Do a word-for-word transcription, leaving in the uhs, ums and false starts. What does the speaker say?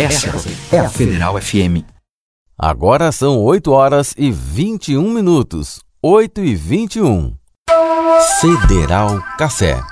Essa é a Federal F M. Agora são oito horas e vinte e um minutos. oito e vinte e um. Federal Café.